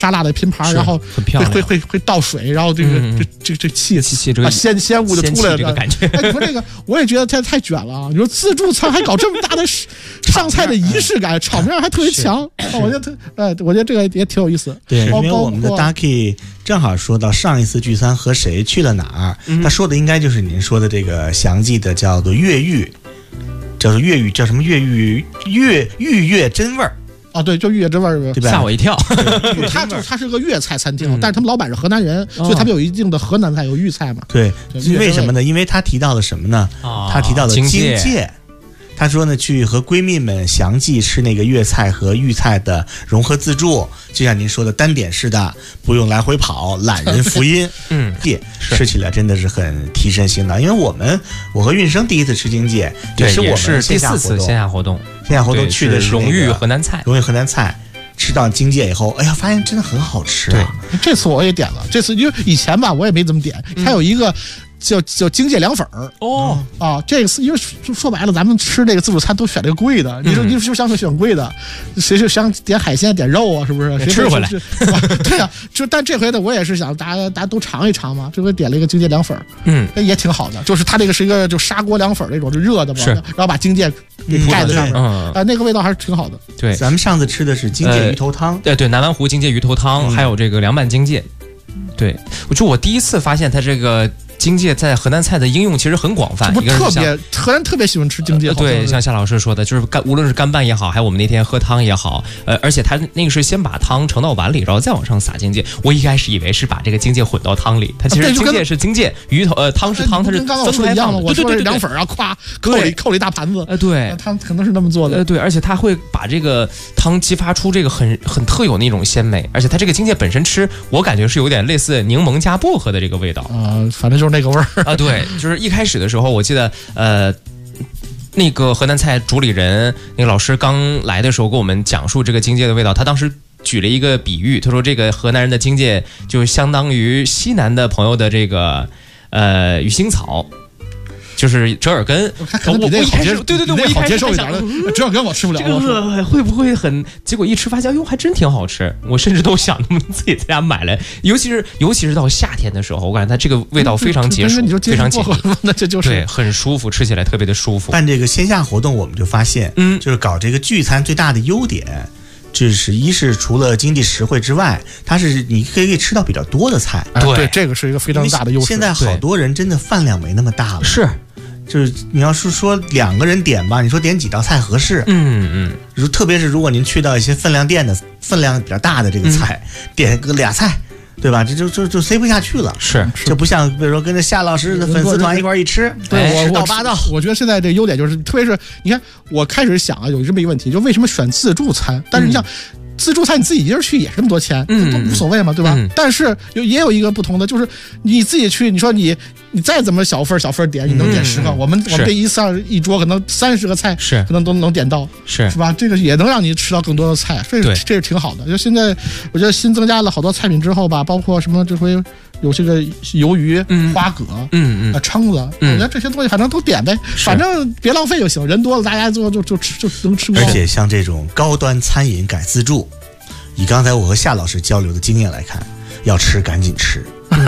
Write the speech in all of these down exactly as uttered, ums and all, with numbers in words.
沙拉的拼盘，然后会会会会倒水，然后这个嗯、 这这这气气这个鲜鲜雾就出来了， 这个感觉。 哎，你说这个我也觉得太太卷了。你说自助餐还搞这么大的上菜的仪式感，场面还特别强，我觉得特哎，我觉得这个也挺有意思。 对，因为我们的 Ducky 正好说到上一次聚餐和谁去了哪儿， 嗯、 他说的应该就是您说的这个详记的叫做越狱，叫做越狱叫什么越狱越豫粤真味儿。 啊，对，就粤真味儿， 对吧？ 吓我一跳。 他就他是个粤菜餐厅，嗯、但是他们老板是河南人，哦、所以他们有一定的河南菜，有豫菜嘛。 对，为什么呢？因为他提到了什么呢？ 哦、 他提到了京界。他说呢，去和闺蜜们详记吃那个粤菜和豫菜的融合自助，就像您说的单点式的，不用来回跑，懒人福音。 嗯， 界吃起来真的是很提神醒脑。因为我们我和运生第一次吃京界， 也是我们是第四次线下活动， 线下活动去的是荣誉河南菜， 荣誉河南菜。吃到京界以后，哎呀，发现真的很好吃啊！ 对，这次我也点了，这次因为以前吧我也没怎么点，还有一个。叫叫京界凉粉儿哦啊，这个是因为说白了，咱们吃这个自助餐都选这个贵的。你说你是想选贵的，谁是想点海鲜点肉啊？是不是？谁吃回来？ 对呀，就但这回呢，我也是想大家大家都尝一尝嘛。这回点了一个京界凉粉儿， 嗯， 也挺好的。就是它这个是一个就砂锅凉粉那种，就热的嘛，然后把京界给盖在上面，啊，那个味道还是挺好的。 对， 咱们上次吃的是京界鱼头汤， 对对，南湾湖京界鱼头汤，还有这个凉拌京界。对，我就我第一次发现它这个。京界在河南菜的应用其实很广泛， 不特别河南特别喜欢吃京界。 呃、对，像夏老师说的，就是干无论是干拌也好，还有我们那天喝汤也好，呃，而且他那个是先把汤盛到碗里，然后再往上撒京界。我一开始以为是把这个京界混到汤里，它其实京界是京界，鱼头呃汤是汤，它是分开放的。 我说这凉粉啊，咵扣了扣了一大盘子。 呃，对， 他可能是那么做的。 呃，对，而且他会把这个汤激发出这个很很特有那种鲜美，而且它这个京界本身吃，我感觉是有点类似柠檬加薄荷的这个味道。 啊、呃，反正就是那个味儿啊，对。对，就是一开始的时候，我记得，呃，那个河南菜主理人那个老师刚来的时候，跟我们讲述这个京界的味道，他当时举了一个比喻，他说这个河南人的京界就相当于西南的朋友的这个呃鱼腥草。就是折耳根， 我我一开始对对对，我一开始受一点的折耳根我吃不了， 这个会不会很？结果一吃发现，哟，还真挺好吃。我甚至都想自己在家买来，尤其是尤其是到夏天的时候，我感觉它这个味道非常解暑，非常解腻， 那这就是对，很舒服，吃起来特别的舒服。 办这个线下活动，我们就发现，嗯，就是搞这个聚餐最大的优点。就是一是除了经济实惠之外，它是你可以吃到比较多的菜， 对、哎、对，这个是一个非常大的优势。 现在好多人真的饭量没那么大了， 是， 就是你要是说两个人点吧，你说点几道菜合适？ 嗯嗯， 如特别是如果您去到一些分量店的分量比较大的这个菜，嗯、点个俩菜。对吧？这就就就塞不下去了， 是， 就不像比如说跟着夏老师的粉丝团一块一吃， 对， 十道八道。 我觉得现在这个优点就是，特别是你看，我开始想啊，有这么一个问题，就为什么选自助餐？但是你像。嗯自助餐你自己一人去也是这么多钱，嗯、都无所谓嘛，对吧？嗯、但是有也有一个不同的，就是你自己去，你说你你再怎么小份小份点，你能点十个，嗯、我们我们这一上一桌可能三十个菜， 是可能都能点到， 是是吧？这个也能让你吃到更多的菜，这是这是挺好的。就现在我觉得新增加了好多菜品之后吧，包括什么这回。有这个鱿鱼、嗯、花蛤、 嗯嗯、 啊蛏子，嗯、我觉得这些东西反正都点呗，反正别浪费就行。人多了，大家就就就吃就能吃光。 而且像这种高端餐饮改自助，以刚才我和夏老师交流的经验来看，要吃赶紧吃，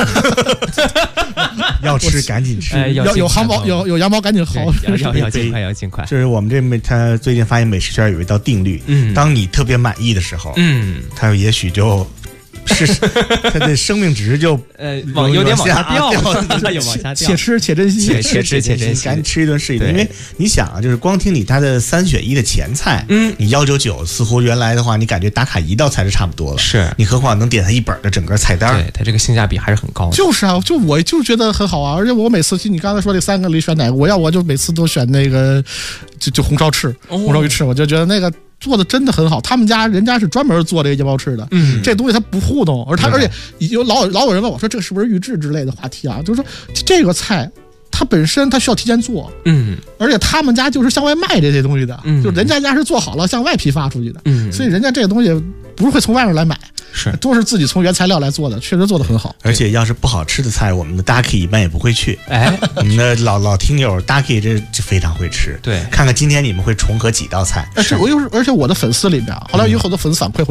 要吃赶紧吃， 哎、 要有航毛有有羊毛赶紧薅， 要要要尽快要尽快。 就是我们这美，他最近发现美食圈有一道定律，嗯，当你特别满意的时候，嗯，他也许就。是，他的生命值就呃往有点往下掉，它有往下掉。 且吃且珍惜， 且且吃且珍惜， 赶紧吃一顿是一顿。因为你想啊，就是光听你他的三选一的前菜，嗯，你幺九九，似乎原来的话，你感觉打卡一道菜就差不多了。 是， 你何况能点他一本的整个菜单， 对，他这个性价比还是很高的。 就是啊，就我就觉得很好啊，而且我每次去你刚才说这三个里选哪个，我要我就每次都选那个，就就红烧翅、哦、红烧鱼翅，我就觉得那个。做的真的很好，他们家人家是专门做这个夜猫翅的，嗯，这东西他不糊弄，而他而且有老老有人问我说这个是不是预制之类的话题啊？就是说这个菜它本身它需要提前做，嗯，而且他们家就是向外卖这些东西的，嗯，就人家家是做好了向外批发出去的，嗯，所以人家这个东西不是会从外面来买。 是， 都是自己从原材料来做的，确实做得很好。 而且要是不好吃的菜，我们的 Ducky 一般也不会去。哎，我们的老老听友 Ducky 这就非常会吃。 对， 看看今天你们会重合几道菜。 而且我又是，而且我的粉丝里面，后来有好多粉丝反馈。